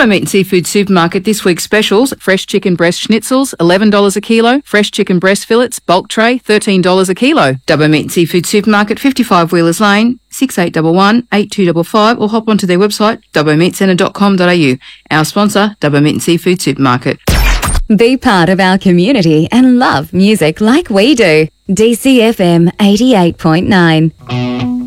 Dubbo Meat and Seafood Supermarket this week's specials: fresh chicken breast schnitzels, $11 a kilo; fresh chicken breast fillets, bulk tray, $13 a kilo. Dubbo Meat and Seafood Supermarket, 55 Wheelers Lane, 6811 8255, or hop onto their website, dubbomeatcentre.com.au. Our sponsor, Dubbo Meat and Seafood Supermarket. Be part of our community and love music like we do. DCFM 88.9.